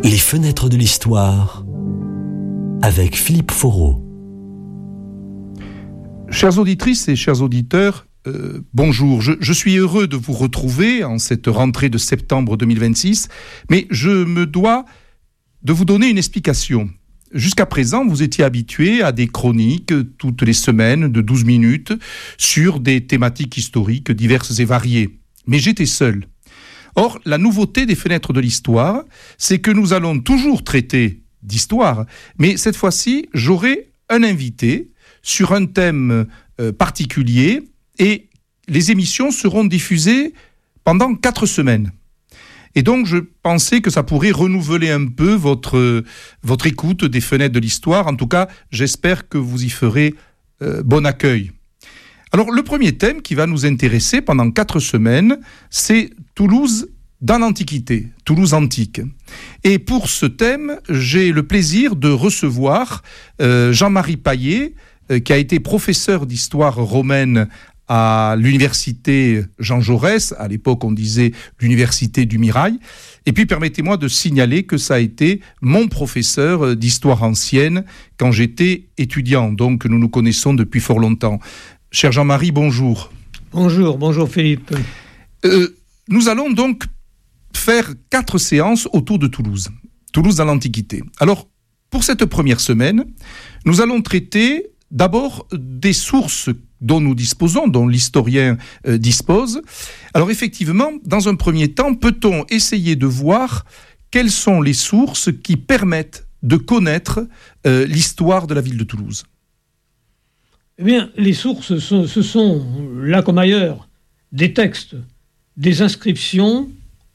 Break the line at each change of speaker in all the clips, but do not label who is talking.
Les fenêtres de l'histoire avec Philippe Foreau.
Chères auditrices et chers auditeurs, bonjour. Je suis heureux de vous retrouver en cette rentrée de septembre 2026, mais je me dois de vous donner une explication. Jusqu'à présent, vous étiez habitués à des chroniques toutes les semaines de 12 minutes sur des thématiques historiques diverses et variées. Mais j'étais seul. Or, la nouveauté des fenêtres de l'histoire, c'est que nous allons toujours traiter d'histoire, mais cette fois-ci, j'aurai un invité sur un thème particulier et les émissions seront diffusées pendant 4 semaines. Et donc, je pensais que ça pourrait renouveler un peu votre écoute des fenêtres de l'histoire. En tout cas, j'espère que vous y ferez bon accueil. Alors, le premier thème qui va nous intéresser pendant 4 semaines, c'est Toulouse dans l'Antiquité, Toulouse antique. Et pour ce thème, j'ai le plaisir de recevoir Jean-Marie Paillet, qui a été professeur d'histoire romaine à l'université Jean Jaurès, à l'époque on disait l'université du Mirail, et puis permettez-moi de signaler que ça a été mon professeur d'histoire ancienne quand j'étais étudiant, donc nous nous connaissons depuis fort longtemps. Cher Jean-Marie, bonjour.
Bonjour Philippe.
Nous allons donc faire 4 séances autour de Toulouse, Toulouse dans l'Antiquité. Alors, pour cette première semaine, nous allons traiter d'abord des sources dont nous disposons, dont l'historien dispose. Alors effectivement, dans un premier temps, peut-on essayer de voir quelles sont les sources qui permettent de connaître l'histoire de la ville de Toulouse ?
Eh bien, les sources, ce sont, là comme ailleurs, des textes, des inscriptions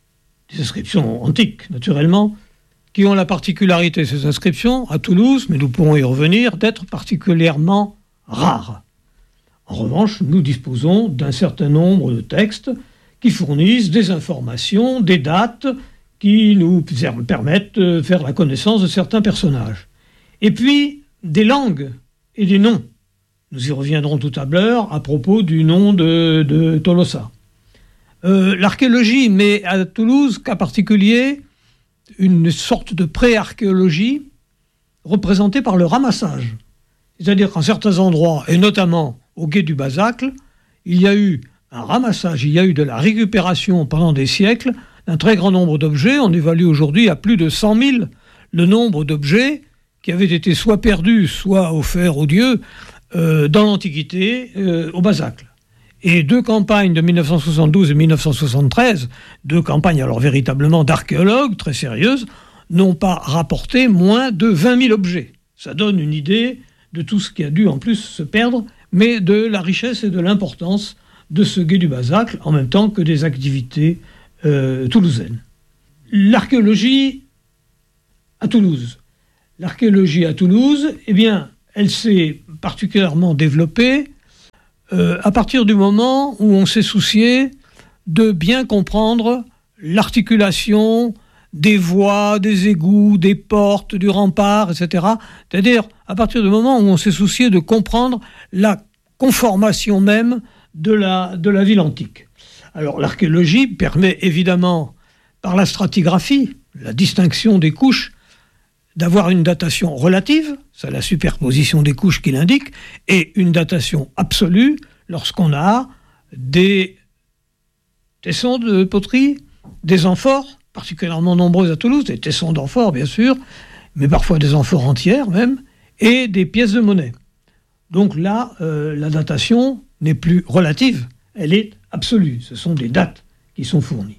antiques, naturellement, qui ont la particularité, ces inscriptions, à Toulouse, mais nous pourrons y revenir, d'être particulièrement rares. En revanche, nous disposons d'un certain nombre de textes qui fournissent des informations, des dates, qui nous permettent de faire la connaissance de certains personnages. Et puis, des langues et des noms. Nous y reviendrons tout à l'heure à propos du nom de Tolosa. L'archéologie met à Toulouse, cas particulier, une sorte de pré-archéologie représentée par le ramassage. C'est-à-dire qu'en certains endroits, et notamment au gué du Bazacle, il y a eu un ramassage, il y a eu de la récupération pendant des siècles d'un très grand nombre d'objets. On évalue aujourd'hui à plus de 100 000 le nombre d'objets qui avaient été soit perdus, soit offerts aux dieux dans l'Antiquité, au Bazacle. Et 2 campagnes de 1972 et 1973, 2 campagnes alors véritablement d'archéologues très sérieuses, n'ont pas rapporté moins de 20 000 objets. Ça donne une idée de tout ce qui a dû en plus se perdre, mais de la richesse et de l'importance de ce gué du Bazacle, en même temps que des activités toulousaines. L'archéologie à Toulouse. L'archéologie à Toulouse, eh bien, elle s'est particulièrement développée à partir du moment où on s'est soucié de bien comprendre l'articulation des voies, des égouts, des portes, du rempart, etc. C'est-à-dire à partir du moment où on s'est soucié de comprendre la conformation même de la ville antique. Alors l'archéologie permet évidemment, par la stratigraphie, la distinction des couches, d'avoir une datation relative, c'est la superposition des couches qui l'indique, et une datation absolue lorsqu'on a des tessons de poterie, des amphores, particulièrement nombreux à Toulouse, des tessons d'amphores bien sûr, mais parfois des amphores entières même, et des pièces de monnaie. Donc là, la datation n'est plus relative, elle est absolue. Ce sont des dates qui sont fournies.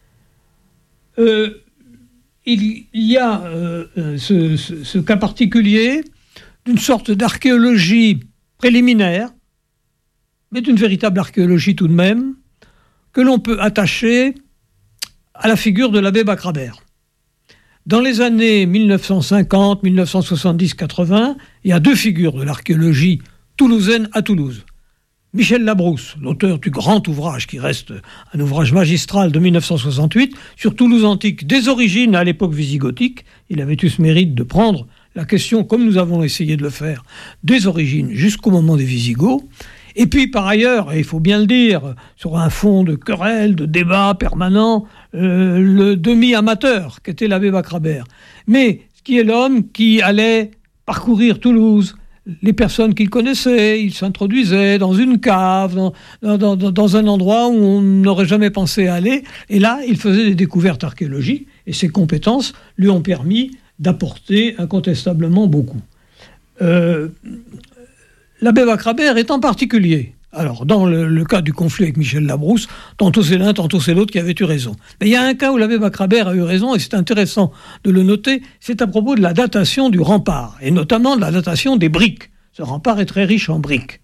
Il y a ce cas particulier d'une sorte d'archéologie préliminaire, mais d'une véritable archéologie tout de même, que l'on peut attacher à la figure de l'abbé Bacrabert. Dans les années 1950, 1970, 80, il y a 2 figures de l'archéologie toulousaine à Toulouse. Michel Labrousse, l'auteur du grand ouvrage qui reste un ouvrage magistral de 1968 sur Toulouse antique des origines à l'époque visigothique. Il avait eu ce mérite de prendre la question, comme nous avons essayé de le faire, des origines jusqu'au moment des Visigoths. Et puis par ailleurs, et il faut bien le dire, sur un fond de querelle, de débat permanent, le demi-amateur qu'était l'abbé Bacrabert, mais qui est l'homme qui allait parcourir Toulouse. Les personnes qu'il connaissait, il s'introduisait dans une cave, dans un endroit où on n'aurait jamais pensé aller. Et là, il faisait des découvertes archéologiques et ses compétences lui ont permis d'apporter incontestablement beaucoup. L'abbé Bacrabert est en particulier, alors dans le cas du conflit avec Michel Labrousse, tantôt c'est l'un, tantôt c'est l'autre qui avait eu raison. Mais il y a un cas où l'abbé Bacrabert a eu raison, et c'est intéressant de le noter, c'est à propos de la datation du rempart, et notamment de la datation des briques. Ce rempart est très riche en briques.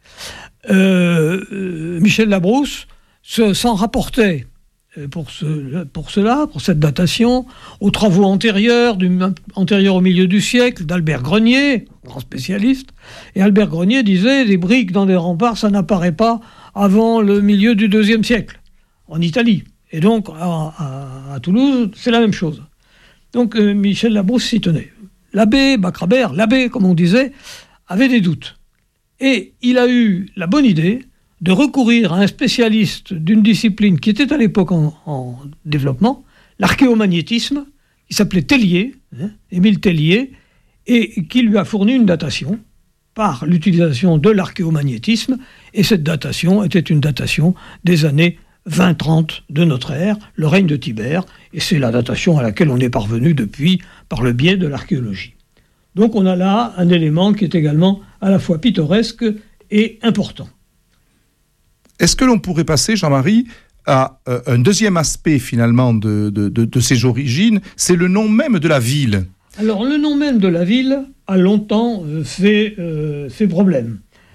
Michel Labrousse s'en rapportait pour cette datation, aux travaux antérieurs au milieu du siècle, d'Albert Grenier, grand spécialiste. Et Albert Grenier disait, les briques dans les remparts, ça n'apparaît pas avant le milieu du IIe siècle, en Italie. Et donc, à Toulouse, c'est la même chose. Donc, Michel Labrousse s'y tenait. L'abbé Bacrabert, l'abbé, comme on disait, avait des doutes. Et il a eu la bonne idée de recourir à un spécialiste d'une discipline qui était à l'époque en développement, l'archéomagnétisme, qui s'appelait Tellier, Émile Tellier, et qui lui a fourni une datation par l'utilisation de l'archéomagnétisme, et cette datation était une datation des années 20-30 de notre ère, le règne de Tibère, et c'est la datation à laquelle on est parvenu depuis par le biais de l'archéologie. Donc on a là un élément qui est également à la fois pittoresque et important.
Est-ce que l'on pourrait passer, Jean-Marie, à un deuxième aspect finalement de ces origines, c'est le nom même de la ville?
Alors le nom même de la ville a longtemps fait problème.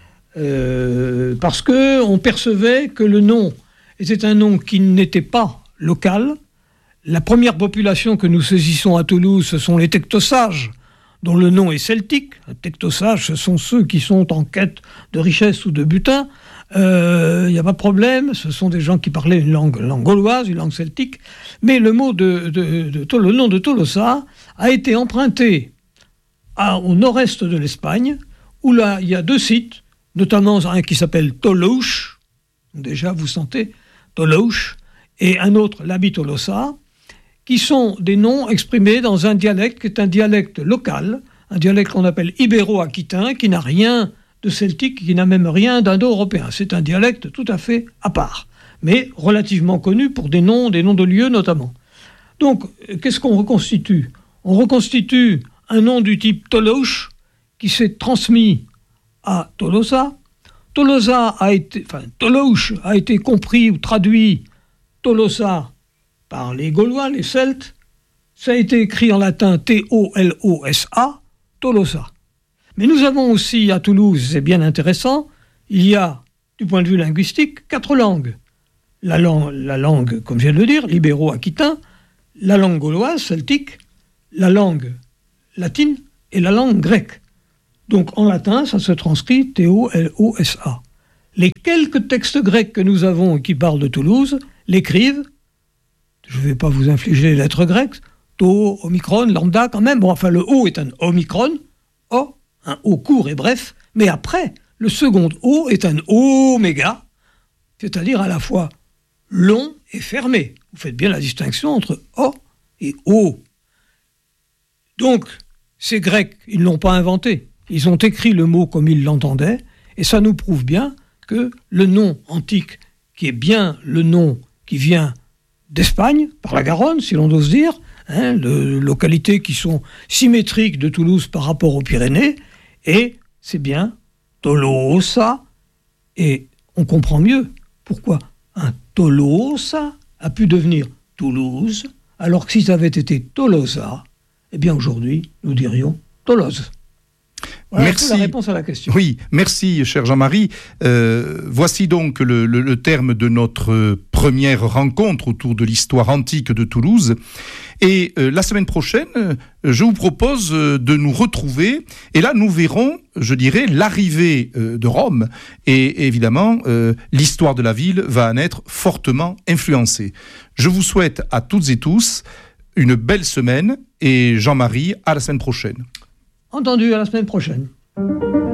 Parce qu'on percevait que le nom était un nom qui n'était pas local. La première population que nous saisissons à Toulouse, ce sont les Tectosages, dont le nom est celtique. Les Tectosages, ce sont ceux qui sont en quête de richesse ou de butin. Il n'y a pas de problème, ce sont des gens qui parlaient une langue gauloise, une langue celtique, mais le nom de Tolosa a été emprunté au nord-est de l'Espagne, où là il y a deux sites, notamment un qui s'appelle Toulouche, déjà vous sentez, Toulouche, et un autre, l'Abi Tolosa, qui sont des noms exprimés dans un dialecte qui est un dialecte local, un dialecte qu'on appelle ibéro-aquitain, qui n'a rien de celtique, qui n'a même rien d'indo-européen. C'est un dialecte tout à fait à part, mais relativement connu pour des noms de lieux notamment. Donc, qu'est-ce qu'on reconstitue? On reconstitue un nom du type Toulouche qui s'est transmis à Tolosa. Toulouche a été compris ou traduit Tolosa par les Gaulois, les Celtes. Ça a été écrit en latin T-O-L-O-S-A, Tolosa. Mais nous avons aussi à Toulouse, c'est bien intéressant, il y a, du point de vue linguistique, 4 langues. La langue, comme je viens de le dire, l'ibéro-aquitain, la langue gauloise, celtique, la langue latine et la langue grecque. Donc en latin, ça se transcrit T-O-L-O-S-A. Les quelques textes grecs que nous avons et qui parlent de Toulouse l'écrivent, je ne vais pas vous infliger les lettres grecques, To, Omicron, Lambda quand même, bon enfin le O est un Omicron, O, un O court et bref, mais après, le second O est un Oméga, c'est-à-dire à la fois long et fermé. Vous faites bien la distinction entre O et O. Donc, ces Grecs, ils ne l'ont pas inventé. Ils ont écrit le mot comme ils l'entendaient, et ça nous prouve bien que le nom antique, qui est bien le nom qui vient d'Espagne, par la Garonne, si l'on ose dire, de localités qui sont symétriques de Toulouse par rapport aux Pyrénées, et c'est bien Tolosa, et on comprend mieux pourquoi un Tolosa a pu devenir Toulouse, alors que si ça avait été Tolosa, eh bien aujourd'hui, nous dirions Toulouse. Voilà,
merci.
La réponse à la question.
Oui, merci, cher Jean-Marie. Voici donc le terme de notre première rencontre autour de l'histoire antique de Toulouse. Et la semaine prochaine, je vous propose de nous retrouver. Et là, nous verrons, je dirais, l'arrivée de Rome. Et évidemment, l'histoire de la ville va en être fortement influencée. Je vous souhaite à toutes et tous une belle semaine. Et Jean-Marie, à la semaine prochaine.
Entendu, à la semaine prochaine.